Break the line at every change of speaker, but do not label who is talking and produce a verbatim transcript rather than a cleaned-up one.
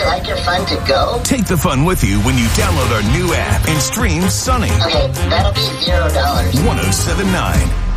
like your fun to go?
Take the fun with you when you download our new app and stream Sunny.
Okay, that'll be zero dollars.
one oh seven point nine